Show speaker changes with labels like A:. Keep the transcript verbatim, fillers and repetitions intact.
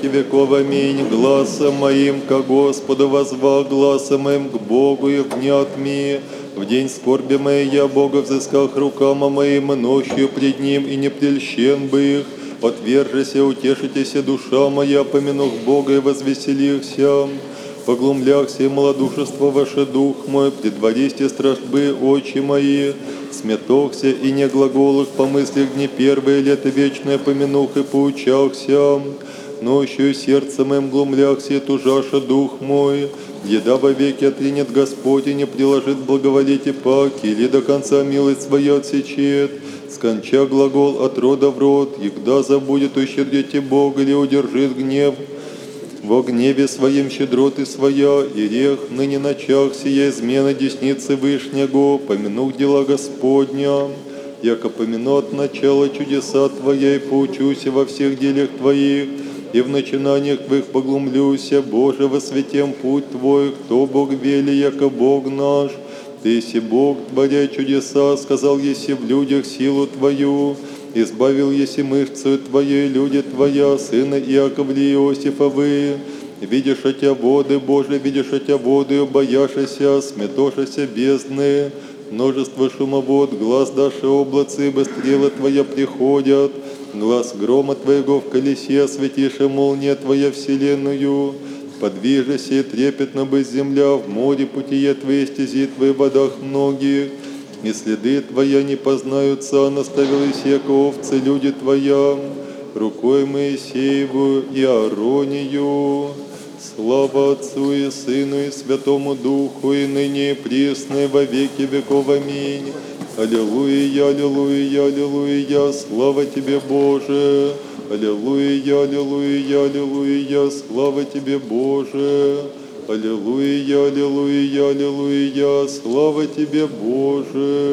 A: веков. Аминь. Гласом моим ко Господу возвал, гласом моим к Богу и внят ми. В день скорби моей я Бога взыскал рукам моим, ночью пред Ним, и не прельщен бы их. Отвержися, утешитеся, душа моя, помянув Бога и возвеселихся. Поглумляхся, и малодушество ваше, дух мой, предваристе стражбы очи мои. Сметохся, и не глаголах по мыслях дни первые, лето вечное помянух и поучахся. Ночью сердце моим глумляхся, и тужаша дух мой. Еда во веки отринет Господь, и не приложит благоволите паки, или до конца милость своя отсечет. Сконча глагол от рода в род, егда забудет ущердите Бога, или удержит гнев. Во гневе своем щедроты своя, и рех ныне ночах сия измена десницы Вышнего, помянув дела Господня, яко помяну от начала чудеса Твоя, и поучуся во всех делах Твоих, и в начинаниях Твоих поглумлюся. Боже, во святем путь Твой, кто Бог вели, яко Бог наш. Ты еси Бог, творя чудеса, сказал еси в людях силу Твою. Избавил еси мышцею Твоей люди Твоя, сына Иаковли Иосифовы. Видишь отя воды, Боже, видишь отя воды, бояшися, сметошися бездны. Множество шумовод, глаз даши облацы, быстрела Твоя приходят. Глаз грома Твоего в колесе, осветиша молния Твоя вселенную. Подвижися и трепетно быть земля, в море путие Твоей, стези Твои, в водах многих. И следы Твоя не познаются, наставил Исека овцы люди Твоя, рукой Моисееву и Ааронию. Слава Отцу и Сыну и Святому Духу, и ныне и присно, и во веки веков. Аминь. Аллилуйя, аллилуйя, аллилуйя, слава Тебе, Боже. Аллилуйя, аллилуйя, аллилуйя, слава Тебе, Боже. Аллилуйя, аллилуйя, аллилуйя, слава Тебе, Боже.